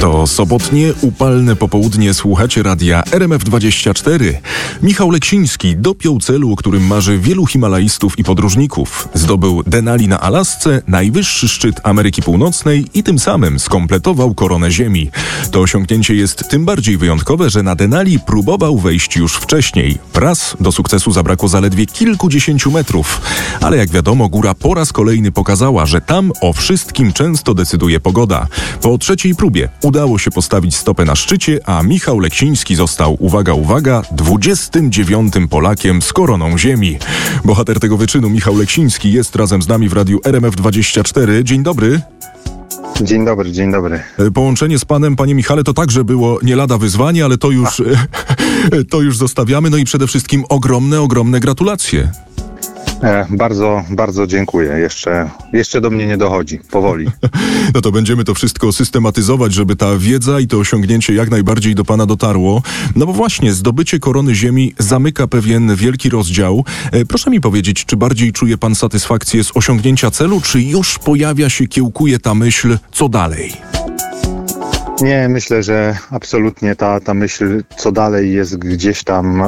To sobotnie, upalne popołudnie słuchacie radia RMF24. Michał Leksiński dopiął celu, o którym marzy wielu himalaistów i podróżników. Zdobył Denali na Alasce, najwyższy szczyt Ameryki Północnej i tym samym skompletował koronę Ziemi. To osiągnięcie jest tym bardziej wyjątkowe, że na Denali próbował wejść już wcześniej. Raz do sukcesu zabrakło zaledwie kilkudziesięciu metrów. Ale jak wiadomo, góra po raz kolejny pokazała, że tam o wszystkim często decyduje pogoda. Po trzeciej próbie udało się postawić stopę na szczycie, a Michał Leksiński został, uwaga, 29. Polakiem z koroną Ziemi. Bohater tego wyczynu, Michał Leksiński, jest razem z nami w radiu RMF24. Dzień dobry. Dzień dobry. Połączenie z panem, panie Michale, to także było nie lada wyzwanie, ale to już zostawiamy. No i przede wszystkim ogromne gratulacje. Bardzo dziękuję. Jeszcze do mnie nie dochodzi. Powoli. No to będziemy to wszystko systematyzować, żeby ta wiedza i to osiągnięcie jak najbardziej do pana dotarło. No bo właśnie, zdobycie korony Ziemi zamyka pewien wielki rozdział. Proszę mi powiedzieć, czy bardziej czuje pan satysfakcję z osiągnięcia celu, czy już pojawia się, kiełkuje ta myśl, co dalej? Nie, myślę, że absolutnie ta myśl, co dalej, jest gdzieś tam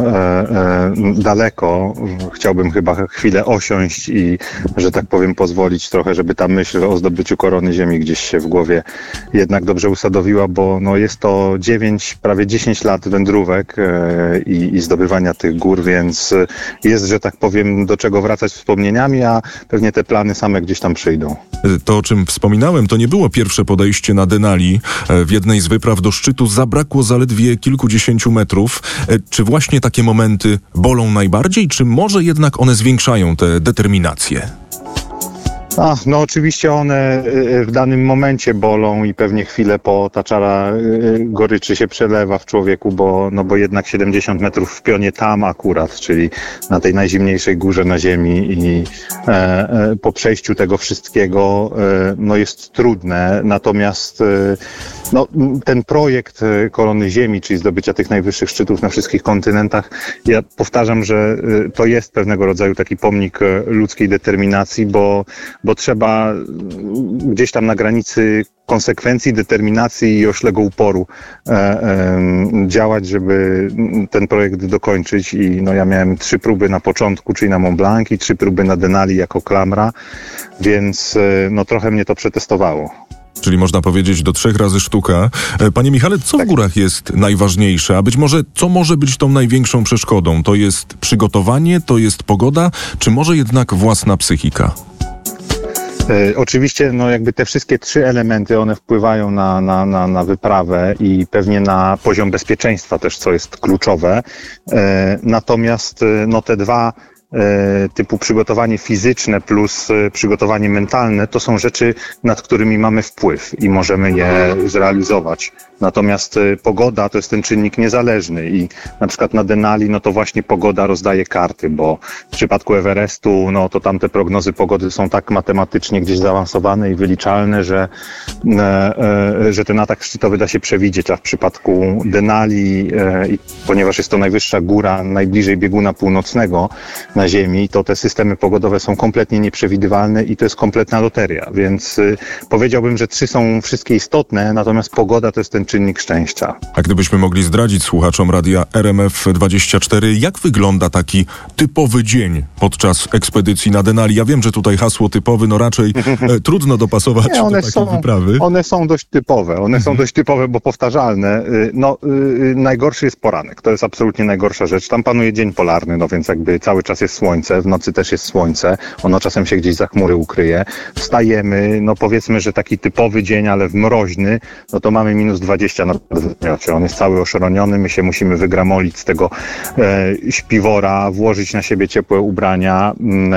daleko. Chciałbym chyba chwilę osiąść i, że tak powiem, pozwolić trochę, żeby ta myśl o zdobyciu korony Ziemi gdzieś się w głowie jednak dobrze usadowiła, bo no, jest to 9, prawie 10 lat wędrówek i zdobywania tych gór, więc jest, że tak powiem, do czego wracać wspomnieniami, a pewnie te plany same gdzieś tam przyjdą. To, o czym wspominałem, to nie było pierwsze podejście na Denali. W jednej z wypraw do szczytu zabrakło zaledwie kilkudziesięciu metrów. Czy właśnie takie momenty bolą najbardziej, czy może jednak one zwiększają tę determinację? No oczywiście one w danym momencie bolą i pewnie chwilę po ta czara goryczy się przelewa w człowieku, bo jednak 70 metrów w pionie tam akurat, czyli na tej najzimniejszej górze na Ziemi i po przejściu tego wszystkiego no jest trudne, natomiast no, ten projekt korony Ziemi, czyli zdobycia tych najwyższych szczytów na wszystkich kontynentach, ja powtarzam, że to jest pewnego rodzaju taki pomnik ludzkiej determinacji, bo trzeba gdzieś tam na granicy konsekwencji, determinacji i oślego uporu działać, żeby ten projekt dokończyć. I no, ja miałem 3 próby na początku, czyli na Mont Blanc, i 3 próby na Denali jako klamra, więc no, trochę mnie to przetestowało. Czyli można powiedzieć do 3 razy sztuka. Panie Michale, co w górach jest najważniejsze? A być może co może być tą największą przeszkodą? To jest przygotowanie, to jest pogoda, czy może jednak własna psychika? Oczywiście, no jakby te wszystkie 3 elementy, one wpływają na wyprawę i pewnie na poziom bezpieczeństwa też, co jest kluczowe. Natomiast no te 2 typu przygotowanie fizyczne plus przygotowanie mentalne, to są rzeczy, nad którymi mamy wpływ i możemy je zrealizować. Natomiast pogoda to jest ten czynnik niezależny i na przykład na Denali, no to właśnie pogoda rozdaje karty, bo w przypadku Everestu, no to tamte prognozy pogody są tak matematycznie gdzieś zaawansowane i wyliczalne, że ten atak szczytowy da się przewidzieć, a w przypadku Denali, ponieważ jest to najwyższa góra najbliżej bieguna północnego na Ziemi, to te systemy pogodowe są kompletnie nieprzewidywalne i to jest kompletna loteria, więc powiedziałbym, że 3 są wszystkie istotne, natomiast pogoda to jest ten czynnik szczęścia. A gdybyśmy mogli zdradzić słuchaczom radia RMF24, jak wygląda taki typowy dzień podczas ekspedycji na Denali? Ja wiem, że tutaj hasło typowy, no raczej trudno dopasować do takiej wyprawy. One są dość typowe, bo powtarzalne. No, najgorszy jest poranek, to jest absolutnie najgorsza rzecz. Tam panuje dzień polarny, no więc jakby cały czas jest słońce, w nocy też jest słońce, ono czasem się gdzieś za chmury ukryje. Wstajemy, no powiedzmy, że taki typowy dzień, ale mroźny, no to mamy minus 20 na wymiocie. On jest cały oszroniony, my się musimy wygramolić z tego śpiwora, włożyć na siebie ciepłe ubrania,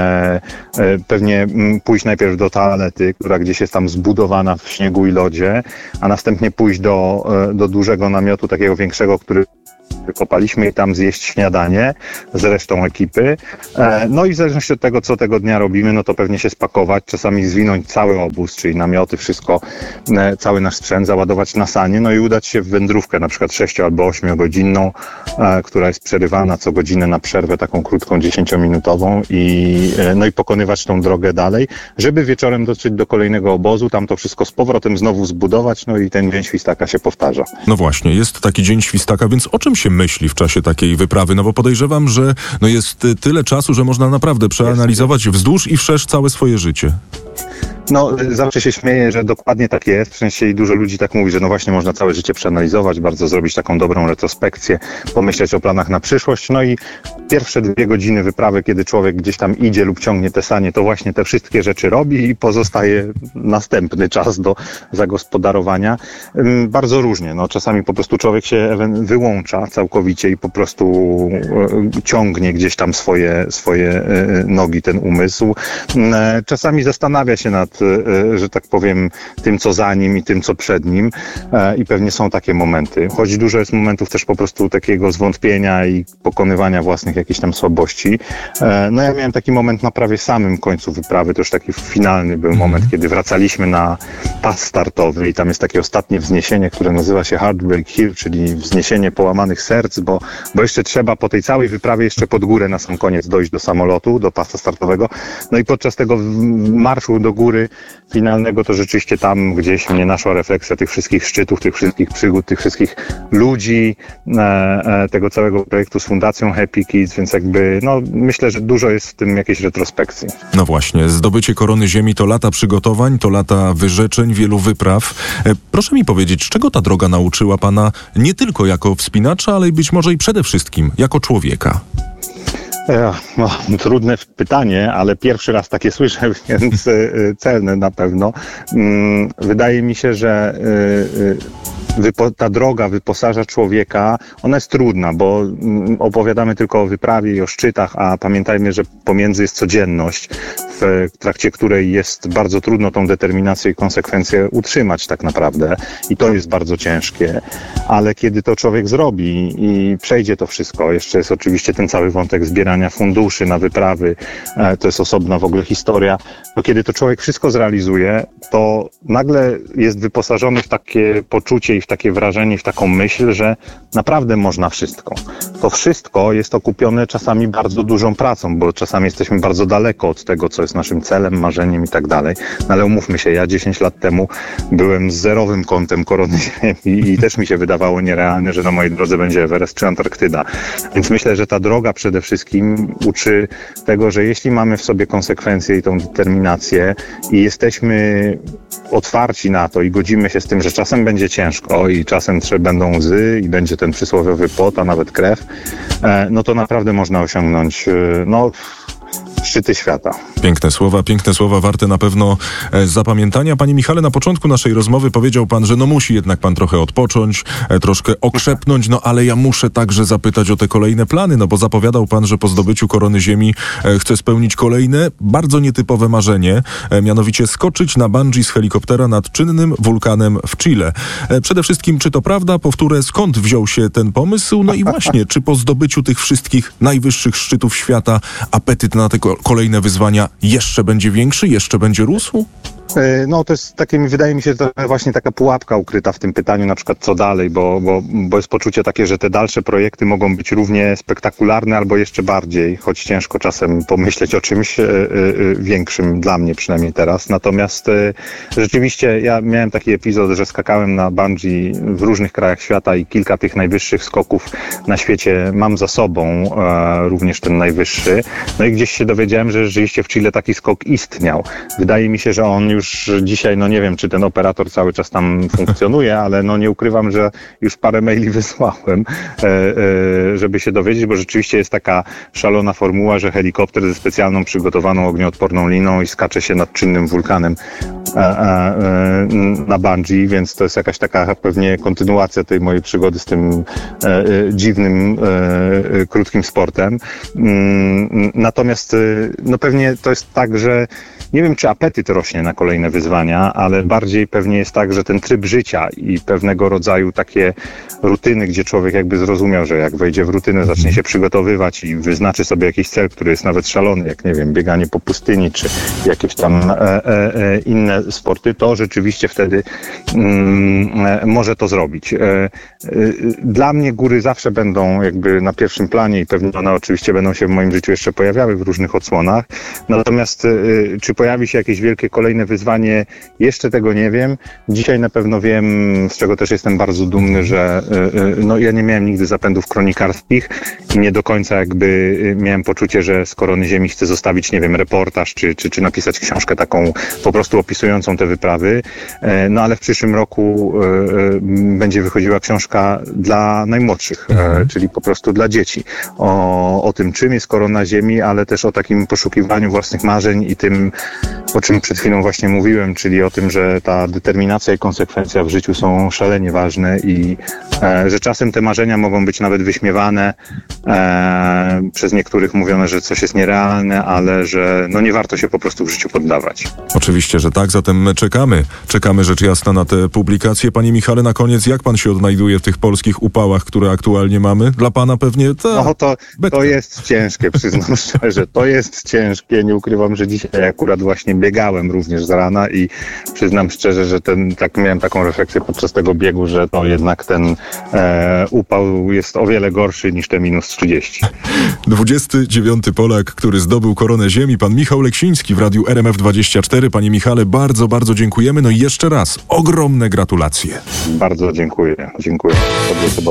pewnie pójść najpierw do toalety, która gdzieś jest tam zbudowana w śniegu i lodzie, a następnie pójść do dużego namiotu, takiego większego, który wykopaliśmy i tam zjeść śniadanie z resztą ekipy. No i w zależności od tego, co tego dnia robimy, no to pewnie się spakować, czasami zwinąć cały obóz, czyli namioty, wszystko, cały nasz sprzęt, załadować na sanie, no i udać się w wędrówkę, na przykład 6 albo 8-godzinną, która jest przerywana co godzinę na przerwę, taką krótką, 10-minutową no i pokonywać tą drogę dalej, żeby wieczorem dotrzeć do kolejnego obozu, tam to wszystko z powrotem znowu zbudować, no i ten dzień świstaka się powtarza. No właśnie, jest taki dzień świstaka, więc o czym się myśli w czasie takiej wyprawy? No bo podejrzewam, że jest tyle czasu, że można naprawdę przeanalizować wzdłuż i wszerz całe swoje życie. No, zawsze się śmieję, że dokładnie tak jest. W sensie i dużo ludzi tak mówi, że no właśnie można całe życie przeanalizować, bardzo zrobić taką dobrą retrospekcję, pomyśleć o planach na przyszłość. No i pierwsze 2 godziny wyprawy, kiedy człowiek gdzieś tam idzie lub ciągnie te sanie, to właśnie te wszystkie rzeczy robi i pozostaje następny czas do zagospodarowania. Bardzo różnie. No, czasami po prostu człowiek się wyłącza całkowicie i po prostu ciągnie gdzieś tam swoje nogi, ten umysł. Czasami zastanawia się nad, że tak powiem, tym, co za nim i tym, co przed nim. I pewnie są takie momenty. Choć dużo jest momentów też po prostu takiego zwątpienia i pokonywania własnych jakichś tam słabości. No ja miałem taki moment na prawie samym końcu wyprawy. To już taki finalny był moment, kiedy wracaliśmy na pas startowy i tam jest takie ostatnie wzniesienie, które nazywa się Heartbreak Hill, czyli wzniesienie połamanych serc, bo jeszcze trzeba po tej całej wyprawie jeszcze pod górę na sam koniec dojść do samolotu, do pasa startowego. No i podczas tego marszu do góry finalnego to rzeczywiście tam gdzieś mnie naszła refleksja tych wszystkich szczytów, tych wszystkich przygód, tych wszystkich ludzi, tego całego projektu z Fundacją Happy Kids, więc jakby no myślę, że dużo jest w tym jakiejś retrospekcji. No właśnie, zdobycie korony ziemi to lata przygotowań, to lata wyrzeczeń, wielu wypraw. Proszę mi powiedzieć, czego ta droga nauczyła pana nie tylko jako wspinacza, ale być może i przede wszystkim jako człowieka? No, trudne pytanie, ale pierwszy raz takie słyszę, więc celne na pewno. Wydaje mi się, że ta droga wyposaża człowieka, ona jest trudna, bo opowiadamy tylko o wyprawie i o szczytach, a pamiętajmy, że pomiędzy jest codzienność, w trakcie której jest bardzo trudno tą determinację i konsekwencję utrzymać tak naprawdę i to jest bardzo ciężkie, ale kiedy to człowiek zrobi i przejdzie to wszystko, jeszcze jest oczywiście ten cały wątek zbierania funduszy na wyprawy, to jest osobna w ogóle historia, to kiedy to człowiek wszystko zrealizuje, to nagle jest wyposażony w takie poczucie i w takie wrażenie, w taką myśl, że naprawdę można wszystko. To wszystko jest okupione czasami bardzo dużą pracą, bo czasami jesteśmy bardzo daleko od tego, co jest naszym celem, marzeniem i tak dalej. No ale umówmy się, ja 10 lat temu byłem z zerowym kątem korony ziemi i też mi się wydawało nierealne, że na mojej drodze będzie Everest czy Antarktyda. Więc myślę, że ta droga przede wszystkim uczy tego, że jeśli mamy w sobie konsekwencje i tą determinację i jesteśmy otwarci na to i godzimy się z tym, że czasem będzie ciężko i czasem będą łzy i będzie ten przysłowiowy pot, a nawet krew, no to naprawdę można osiągnąć szczyty świata. Piękne słowa, warte na pewno zapamiętania. Panie Michale, na początku naszej rozmowy powiedział pan, że musi jednak pan trochę odpocząć, troszkę okrzepnąć, ale ja muszę także zapytać o te kolejne plany, bo zapowiadał pan, że po zdobyciu korony ziemi chce spełnić kolejne, bardzo nietypowe marzenie, mianowicie skoczyć na bungee z helikoptera nad czynnym wulkanem w Chile. Przede wszystkim, czy to prawda? Powtórę, skąd wziął się ten pomysł? No i właśnie, czy po zdobyciu tych wszystkich najwyższych szczytów świata apetyt na te kolejne wyzwania jeszcze będzie większy, jeszcze będzie rósł? No to jest takie, wydaje mi się, to właśnie taka pułapka ukryta w tym pytaniu, na przykład co dalej, bo jest poczucie takie, że te dalsze projekty mogą być równie spektakularne albo jeszcze bardziej, choć ciężko czasem pomyśleć o czymś większym, dla mnie przynajmniej teraz. Natomiast rzeczywiście ja miałem taki epizod, że skakałem na bungee w różnych krajach świata i kilka tych najwyższych skoków na świecie mam za sobą, również ten najwyższy. No i gdzieś się dowiedziałem, że rzeczywiście w Chile taki skok istniał. Wydaje mi się, że on już dzisiaj, nie wiem, czy ten operator cały czas tam funkcjonuje, ale nie ukrywam, że już parę maili wysłałem, żeby się dowiedzieć, bo rzeczywiście jest taka szalona formuła, że helikopter ze specjalną przygotowaną ognioodporną liną i skacze się nad czynnym wulkanem na bungee, więc to jest jakaś taka pewnie kontynuacja tej mojej przygody z tym dziwnym, krótkim sportem. Natomiast pewnie to jest tak, że nie wiem, czy apetyt rośnie na kolejne wyzwania, ale bardziej pewnie jest tak, że ten tryb życia i pewnego rodzaju takie rutyny, gdzie człowiek jakby zrozumiał, że jak wejdzie w rutynę, zacznie się przygotowywać i wyznaczy sobie jakiś cel, który jest nawet szalony, jak nie wiem, bieganie po pustyni, czy jakieś tam inne sporty, to rzeczywiście wtedy może to zrobić. Dla mnie góry zawsze będą jakby na pierwszym planie i pewnie one oczywiście będą się w moim życiu jeszcze pojawiały w różnych odsłonach. Natomiast czy pojawi się jakieś wielkie kolejne wyzwanie, jeszcze tego nie wiem. Dzisiaj na pewno wiem, z czego też jestem bardzo dumny, że no ja nie miałem nigdy zapędów kronikarskich i nie do końca jakby miałem poczucie, że z Korony Ziemi chcę zostawić, nie wiem, reportaż czy napisać książkę taką po prostu opisującą te wyprawy. No ale w przyszłym roku będzie wychodziła książka dla najmłodszych, czyli po prostu dla dzieci. O tym, czym jest Korona Ziemi, ale też o takim poszukiwaniu własnych marzeń i tym, o czym przed chwilą właśnie mówiłem, czyli o tym, że ta determinacja i konsekwencja w życiu są szalenie ważne i że czasem te marzenia mogą być nawet wyśmiewane, przez niektórych mówione, że coś jest nierealne, ale że no nie warto się po prostu w życiu poddawać. Oczywiście, że tak, zatem czekamy rzecz jasna na te publikacje. Panie Michale, na koniec, jak pan się odnajduje w tych polskich upałach, które aktualnie mamy? Dla pana pewnie to jest ciężkie, przyznam szczerze, to jest ciężkie, nie ukrywam, że dzisiaj akurat właśnie biegałem również z rana i przyznam szczerze, że miałem taką refleksję podczas tego biegu, że to jednak ten upał jest o wiele gorszy niż te -30. 29. Polak, który zdobył Koronę Ziemi, pan Michał Leksiński w Radiu RMF24. Panie Michale, bardzo, bardzo dziękujemy. No i jeszcze raz ogromne gratulacje. Bardzo dziękuję. Dziękuję.